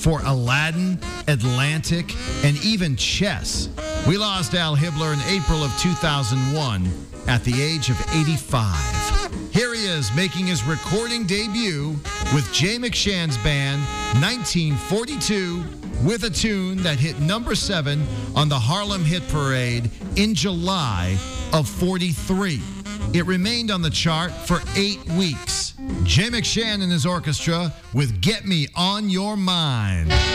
for Aladdin, Atlantic, and even chess. We lost Al Hibbler in April of 2001 at the age of 85. Here he is making his recording debut with Jay McShann's band, 1942, with a tune that hit number 7 on the Harlem Hit Parade in July of 43. It remained on the chart for 8 weeks. Jay McShann and his orchestra with Get Me On Your Mind.